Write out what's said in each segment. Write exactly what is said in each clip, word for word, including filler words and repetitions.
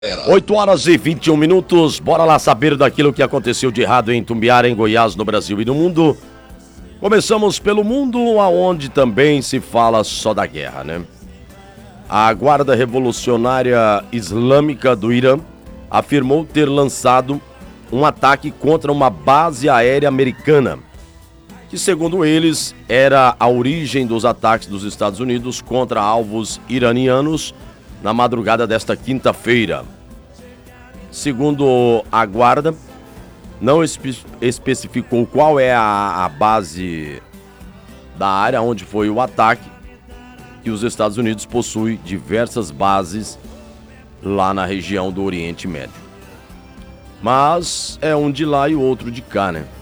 oito horas e vinte e um minutos, bora lá saber daquilo que aconteceu de errado em Tumbiara, em Goiás, no Brasil e no mundo. Começamos pelo mundo, aonde também se fala só da guerra, né? A Guarda Revolucionária Islâmica do Irã afirmou ter lançado um ataque contra uma base aérea americana, que, segundo eles, era a origem dos ataques dos Estados Unidos contra alvos iranianos na madrugada desta quinta-feira. Segundo a guarda, não espe- especificou qual é a, a base da área onde foi o ataque, que os Estados Unidos possuem diversas bases lá na região do Oriente Médio. Mas é um de lá e o outro de cá, né?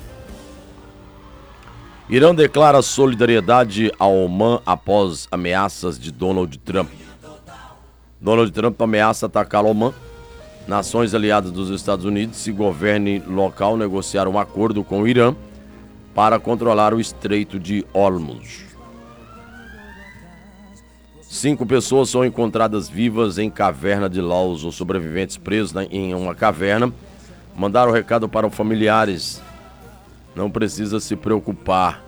Irã declara solidariedade ao Omã após ameaças de Donald Trump. Donald Trump ameaça atacar o Omã. Nações aliadas dos Estados Unidos e governo local negociaram um acordo com o Irã para controlar o Estreito de Hormuz. Cinco pessoas são encontradas vivas em caverna de Laos. Os sobreviventes presos em uma caverna mandaram recado para os familiares. Não precisa se preocupar.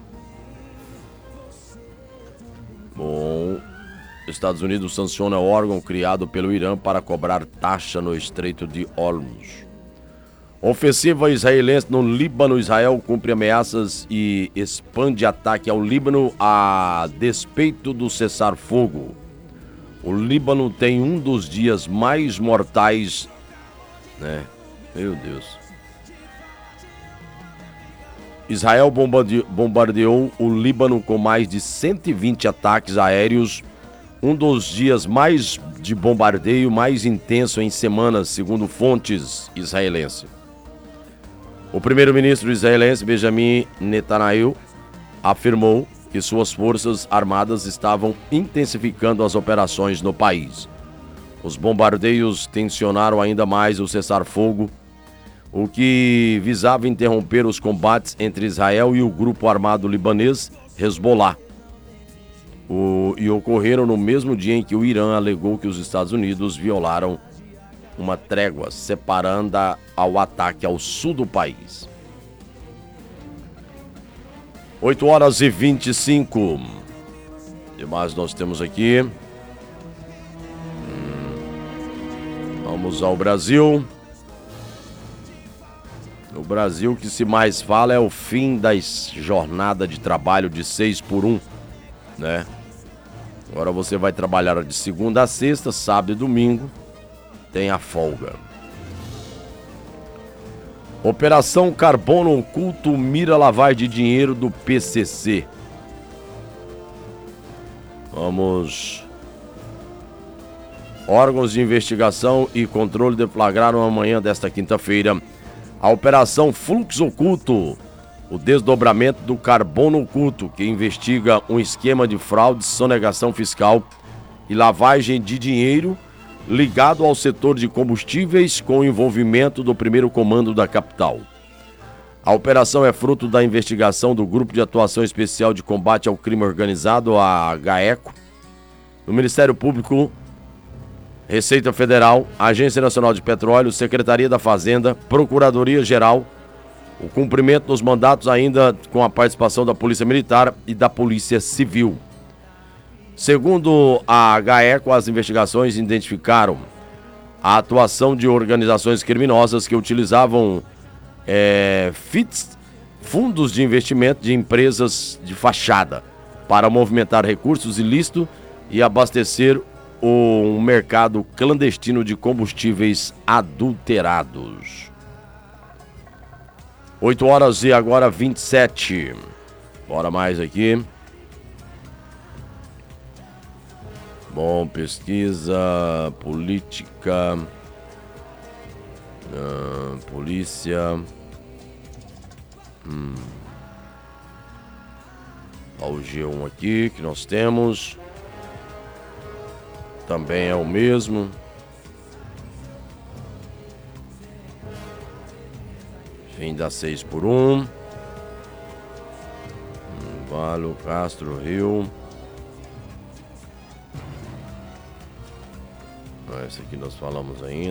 Bom, Estados Unidos sanciona órgão criado pelo Irã para cobrar taxa no Estreito de Hormuz. Ofensiva israelense no Líbano. Israel cumpre ameaças e expande ataque ao Líbano a despeito do cessar-fogo. O Líbano tem um dos dias mais mortais, né? Meu Deus. Israel bombardeo, bombardeou o Líbano com mais de cento e vinte ataques aéreos, um dos dias mais de bombardeio mais intenso em semanas, segundo fontes israelenses. O primeiro-ministro israelense Benjamin Netanyahu afirmou que suas forças armadas estavam intensificando as operações no país. Os bombardeios tensionaram ainda mais o cessar-fogo, o que visava interromper os combates entre Israel e o grupo armado libanês Hezbollah. O, e ocorreram no mesmo dia em que o Irã alegou que os Estados Unidos violaram uma trégua, separando ao ataque ao sul do país. oito horas e vinte e cinco. O que mais nós temos aqui? Hum, vamos ao Brasil. No Brasil, o que se mais fala é o fim da jornada de trabalho de seis por um, né? Agora você vai trabalhar de segunda a sexta, sábado e domingo, tem a folga. Operação Carbono Oculto mira lavagem de dinheiro do P C C. Vamos. Órgãos de investigação e controle deflagraram amanhã desta quinta-feira a Operação Fluxo Oculto, o desdobramento do Carbono Oculto, que investiga um esquema de fraude, sonegação fiscal e lavagem de dinheiro ligado ao setor de combustíveis com o envolvimento do primeiro comando da capital. A operação é fruto da investigação do Grupo de Atuação Especial de Combate ao Crime Organizado, a GAECO, no Ministério Público, Receita Federal, Agência Nacional de Petróleo, Secretaria da Fazenda, Procuradoria-Geral, o cumprimento dos mandatos ainda com a participação da Polícia Militar e da Polícia Civil. Segundo a GAECO, as investigações identificaram a atuação de organizações criminosas que utilizavam é, F I Ts, fundos de investimento de empresas de fachada, para movimentar recursos ilícitos e abastecer um mercado clandestino de combustíveis adulterados. oito horas e agora vinte e sete. Bora mais aqui. Bom, pesquisa, política, uh, polícia. Hum. Olha o G um aqui que nós temos. Também é o mesmo. Fim da seis por um. Valo, Castro, Rio. essa que nós falamos ainda.